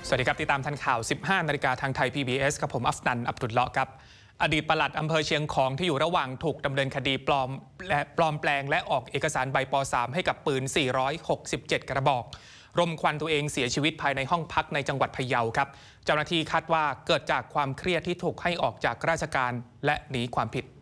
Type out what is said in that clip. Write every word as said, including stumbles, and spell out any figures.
สวัสดีครับติดตามทันข่าว สิบห้า นาฬิกาทางไทย พี บี เอส กับผมอัฟนันอับดุลเลาะห์ครับอดีตปลัดอำเภอเชียงของที่อยู่ระหว่างถูกดำเนินคดีปลอมและปลอมแปลงและออกเอกสารใบป .สาม ให้กับปืน สี่ร้อยหกสิบเจ็ด กระบอกรมควันตัวเองเสียชีวิตภายในห้องพักในจังหวัดพะเยาครับเจ้าหน้าที่คาดว่าเกิดจากความเครียดที่ถูกให้ออกจากราชการและหนีความผิด